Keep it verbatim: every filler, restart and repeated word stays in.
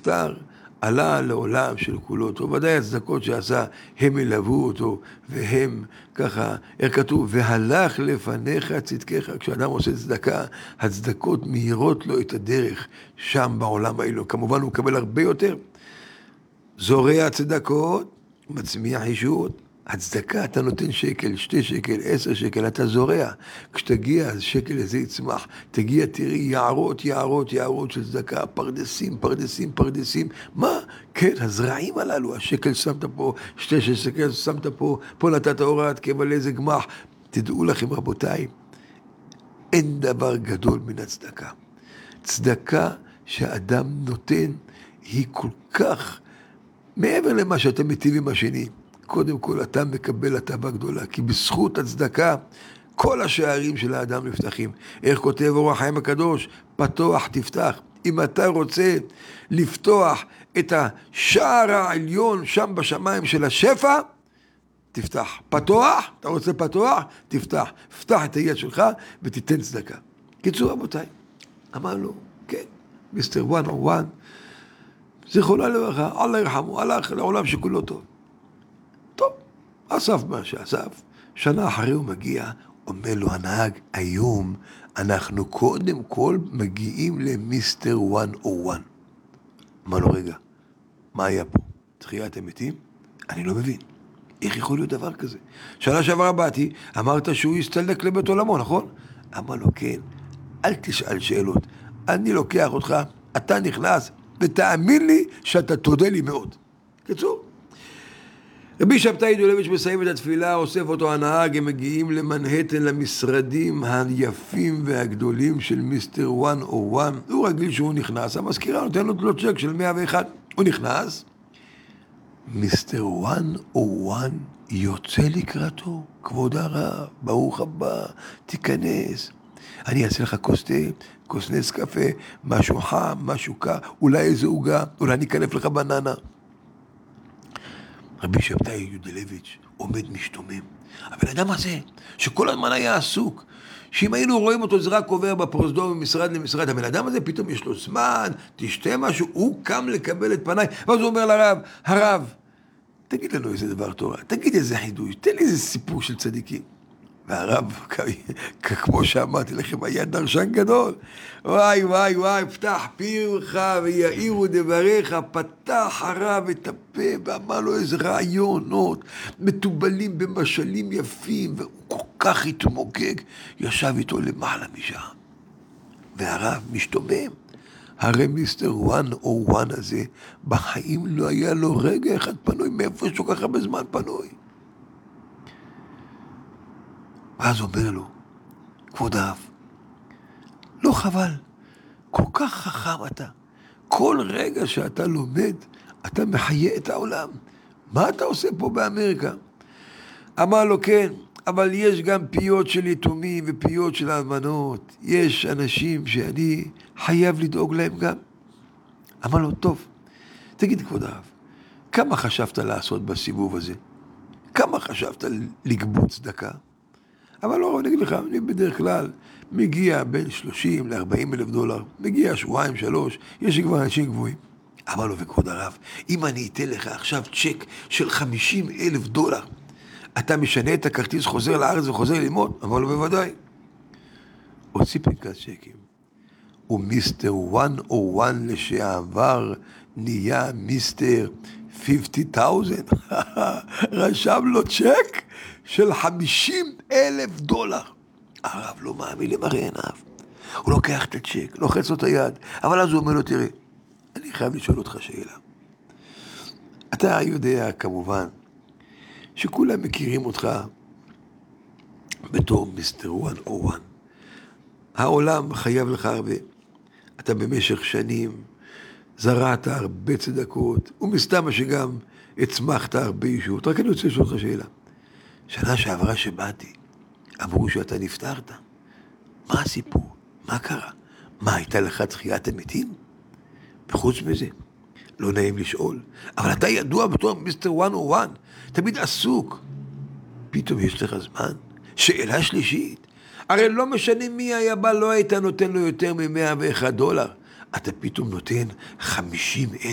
נפטר, עלה לעולם של כולו אותו. ודאי הצדקות שעשה, הם ילוו אותו, והם ככה, איך כתוב, והלך לפניך צדקך. כשאדם עושה צדקה, הצדקות מהירות לו את הדרך שם בעולם האלו. כמובן הוא מקבל הרבה יותר. זורע צדקות, מצמיח ישועות. הצדקה, אתה נותן שקל, שתי שקל, עשר שקל, אתה זורע. כשתגיע, אז שקל הזה יצמח. תגיע, תראי, יערות, יערות, יערות של צדקה, פרדסים, פרדסים, פרדסים. מה? כן, הזרעים הללו, השקל שמת פה, שתי שקל שמת פה, פה נתת הוראת קבע לאיזה גמח. תדעו לכם, רבותיי, אין דבר גדול מן הצדקה. צדקה שהאדם נותן היא כל כך, מעבר למה שאתה מטיב עם השני, קודם כל אתה מקבל הטבה גדולה, כי בזכות הצדקה כל השערים של האדם נפתחים. איך כותב אור החיים הקדוש? פתוח תפתח. אם אתה רוצה לפתוח את השער העליון שם בשמיים של השפע, תפתח. פתוח? אתה רוצה פתוח? תפתח. פתח את היד שלך ותיתן צדקה. קיצור רבותיי, אמר לו, כן, מיסטר וואן או וואן, זיכרונה לברכה, אללה ירחמו, הלך לעולם שכולו טוב. טוב, אסף מה שאסף, שנה אחרי הוא מגיע, אומר לו הנהג, היום אנחנו קודם כל מגיעים למיסטר וואן או וואן. אמר לו, רגע, מה היה פה? תחיית המתים? אני לא מבין. איך יכול להיות דבר כזה? שנה שעברה באתי, אמרת שהוא יסתלק לבית עולמו, נכון? אמר לו, כן, אל תשאל שאלות. אני לוקח אותך, אתה נכנס, ותאמין לי שאתה תודה לי מאוד. קיצור, רבי שבתאי דולביץ' מסיים את התפילה, אוסף אותו הנהג, הם מגיעים למנהטן, למשרדים היפים והגדולים של מיסטר וואן או וואן. הוא רגיל שהוא נכנס, המזכירה נותן לו צ'ק של מאה ואחת. הוא נכנס, מיסטר וואן או וואן יוצא לקראתו, כבוד הרב, ברוך הבא, תיכנס. אני אעשה לך כוס תה, כוס נס קפה, משהו חם, משהו קר, אולי איזה עוגה, אולי אני אכנף לך בננה. רבי שבתאי יודלביץ' עומד משתומם. הבן אדם הזה, שכל הזמן היה עסוק, שאם היינו רואים אותו זה רק עובר בפרוזדור ממשרד למשרד, הבן אדם הזה פתאום יש לו זמן, תשתה משהו, הוא קם לקבל את פניי, ואז הוא אומר לרב, הרב, תגיד לנו איזה דבר תורה, תגיד איזה חידוש, תן לי איזה סיפור של צדיקים. והרב, כמו שאמרתי לכם, היה דרשן גדול. וואי, וואי, וואי, פתח פיך ויעירו דבריך, פתח הרב את הפה ואמר לו איזה רעיונות, מטובלים במשלים יפים, והוא כל כך התמוגג, ישב איתו למעלה משעה. והרב משתומם. הרי מיסטר וואן או וואן הזה, בחיים לא היה לו רגע אחד פנוי, מאיפה יש לו ככה בזמן פנוי. ואז אומר לו, כבוד הרב, לא חבל, כל כך חכם אתה. כל רגע שאתה לומד, אתה מחיה את העולם. מה אתה עושה פה באמריקה? אמר לו, כן, אבל יש גם פיות של יתומים ופיות של אלמנות. יש אנשים שאני חייב לדאוג להם גם. אמר לו, טוב, תגיד כבוד הרב, כמה חשבת לעשות בסיבוב הזה? כמה חשבת לגבות צדקה? אבל לא, אני אגיד לך, אני בדרך כלל מגיע בין שלושים לארבעים אלף דולר, מגיע שבועיים, שלוש, יש כבר אנשים גבוהים. אמר לו, וכבוד הרב, אם אני אתן לך עכשיו צ'ק של חמישים אלף דולר, אתה משנה את הכרטיס, חוזר לארץ וחוזר ללמוד? אמר לו, בוודאי. הוציא פנקס צ'קים. ומיסטר וואן או וואן לשעבר נהיה מיסטר חמישים אלף. רשם לו צ'ק של חמישים אלף דולר. הרב לא מאמין למראה עיניו. הוא לוקח את הצ'ק, לוחץ לו את היד, אבל אז הוא אומר לו, תראה, אני חייב לשאול אותך שאלה. אתה יודע כמובן שכולם מכירים אותך בתור מיסטר וואן או וואן. העולם חייב לך הרבה. אתה במשך שנים זרעת הרבה צדקות, ומסתמה שגם הצמחת הרבה ישועות. רק אני רוצה לשאול אותך שאלה. שנה שעברה שבאתי, אמרו שאתה נפטרת. מה הסיפור? מה קרה? מה, הייתה לך תחיית המתים? וחוץ מזה, לא נעים לשאול, אבל אתה ידוע בתור מיסטר וואן או וואן, תמיד עסוק. פתאום יש לך זמן? שאלה שלישית, הרי לא משנה מי היה בא, לא היית נותן לו יותר מ-מאה ואחד דולר. אתה פתאום נותן חמישים אלף.